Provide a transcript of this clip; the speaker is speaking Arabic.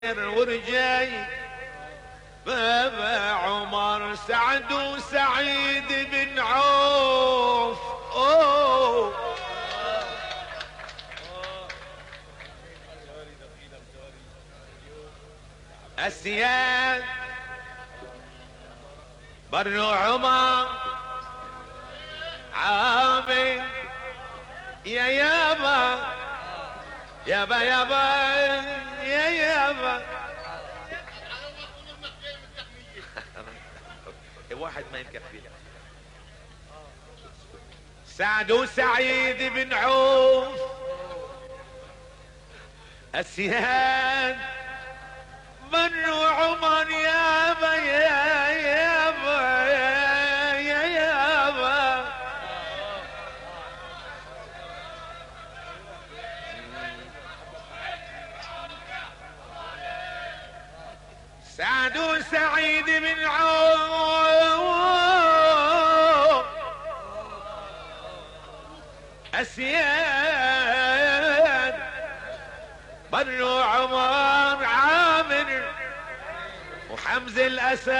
ورجاي بابا عمر سعد وسعيد بن عوف. السياد بن عمر عامر يا يابا يابا يابا يا يابا. واحد ما يكفي. سعد وسعيد بن عوف السياد بنو عمر يابا يا يابا يا يابا. سعد وسعيد بن عوف السياد بنو عمر عامر وحمز الأسد